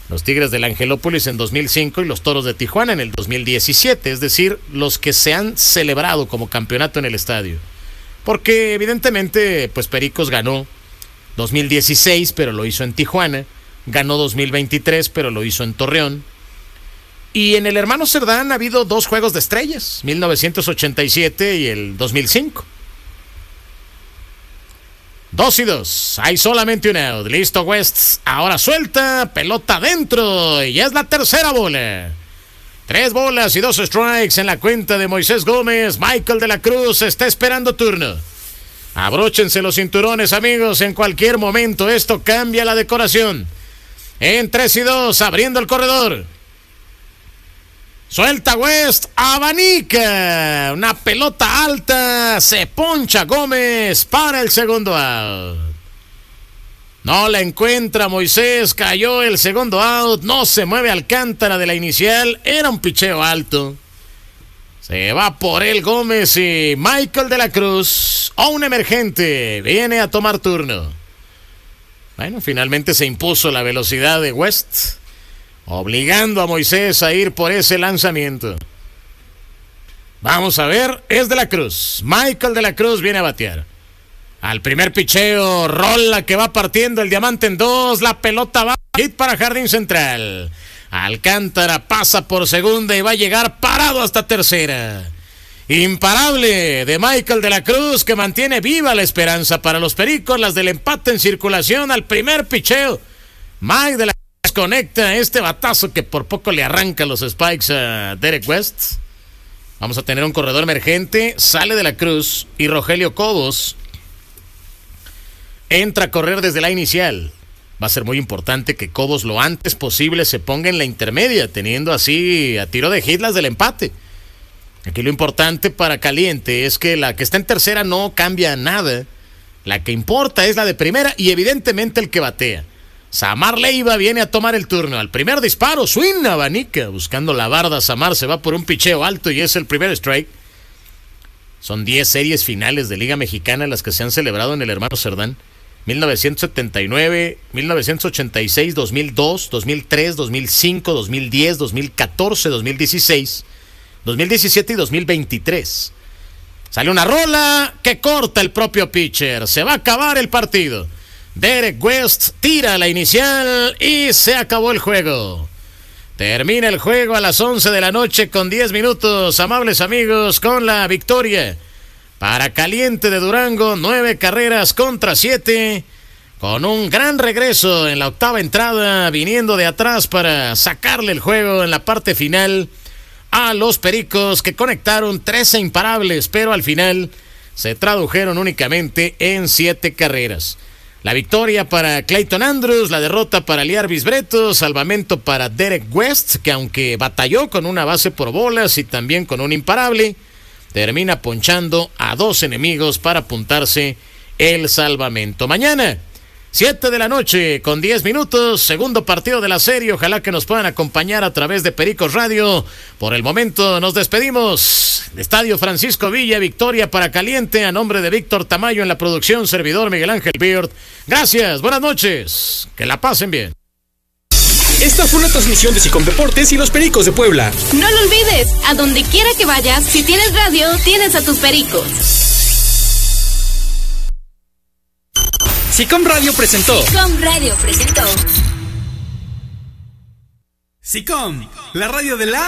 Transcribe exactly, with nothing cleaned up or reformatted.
los Tigres del Angelópolis en dos mil cinco y los Toros de Tijuana en el dos mil diecisiete, es decir, los que se han celebrado como campeonato en el estadio. Porque evidentemente, pues Pericos ganó dos mil dieciséis, pero lo hizo en Tijuana, ganó dos mil veintitrés, pero lo hizo en Torreón. Y en el Hermano Cerdán ha habido dos juegos de estrellas, mil novecientos ochenta y siete y el dos mil cinco. Dos y dos, hay solamente un out. Listo West, ahora suelta, pelota adentro y ya es la tercera bola. Tres bolas y dos strikes en la cuenta de Moisés Gómez. Michael de la Cruz está esperando turno. Abróchense los cinturones, amigos, en cualquier momento esto cambia la decoración. En tres y dos, abriendo el corredor. Suelta West, abanica, una pelota alta, se poncha Gómez para el segundo out. No la encuentra Moisés, cayó el segundo out, no se mueve Alcántara de la inicial, era un picheo alto. Se va por él Gómez y Michael de la Cruz, o un emergente, viene a tomar turno. Bueno, finalmente se impuso la velocidad de West, obligando a Moisés a ir por ese lanzamiento. Vamos a ver, es de la Cruz. Michael de la Cruz viene a batear. Al primer picheo, rola que va partiendo el diamante en dos. La pelota va, hit para jardín central. Alcántara pasa por segunda y va a llegar parado hasta tercera. Imparable de Michael de la Cruz, que mantiene viva la esperanza para los Pericos, las del empate en circulación al primer picheo. Mike de la Cruz conecta este batazo que por poco le arranca los spikes a Derek West. Vamos a tener un corredor emergente, sale de la Cruz y Rogelio Cobos entra a correr desde la inicial. Va a ser muy importante que Cobos lo antes posible se ponga en la intermedia, teniendo así a tiro de hit las del empate. Aquí lo importante para Caliente es que la que está en tercera no cambia nada. La que importa es la de primera y evidentemente el que batea. Samar Leiva viene a tomar el turno. Al primer disparo, swing abanica, buscando la barda. Samar se va por un picheo alto y es el primer strike. Son diez series finales de Liga Mexicana las que se han celebrado en el Hermano Cerdán. mil novecientos setenta y nueve, mil novecientos ochenta y seis, dos mil dos, dos mil tres, dos mil cinco, dos mil diez, dos mil catorce, dos mil dieciséis, dos mil diecisiete y dos mil veintitrés. Sale una rola que corta el propio pitcher. Se va a acabar el partido. Derek West tira la inicial y se acabó el juego. Termina el juego a las once de la noche con diez minutos, amables amigos, con la victoria para Caliente de Durango, nueve carreras contra siete, con un gran regreso en la octava entrada, viniendo de atrás para sacarle el juego en la parte final a los Pericos, que conectaron trece imparables, pero al final se tradujeron únicamente en siete carreras. La victoria para Clayton Andrews, la derrota para Liarvis Breto, salvamento para Derek West, que aunque batalló con una base por bolas y también con un imparable, termina ponchando a dos enemigos para apuntarse el salvamento. Mañana, siete de la noche con diez minutos, segundo partido de la serie. Ojalá que nos puedan acompañar a través de Pericos Radio. Por el momento nos despedimos. Estadio Francisco Villa, victoria para Caliente, a nombre de Víctor Tamayo en la producción, servidor Miguel Ángel Beard. Gracias, buenas noches, que la pasen bien. Esta fue una transmisión de Sicom Deportes y los Pericos de Puebla. No lo olvides, a donde quiera que vayas, si tienes radio, tienes a tus Pericos. Sicom Radio presentó. Sicom Radio presentó. Sicom, la radio de la